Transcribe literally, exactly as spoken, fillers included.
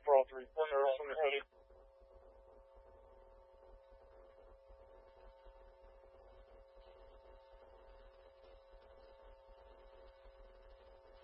for all three. One arrow from the head.